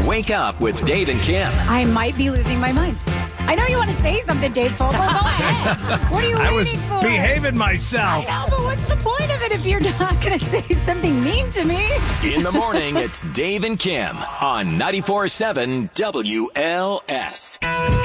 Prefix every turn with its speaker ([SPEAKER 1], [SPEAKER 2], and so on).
[SPEAKER 1] Wake up with Dave and Kim.
[SPEAKER 2] I might be losing my mind. I know you want to say something, Dave Fogel. Go ahead. What are you waiting for?
[SPEAKER 3] I was behaving myself.
[SPEAKER 2] I know, but what's the point of it if you're not going to say something mean to me?
[SPEAKER 1] In the morning, it's Dave and Kim on 94.7 WLS.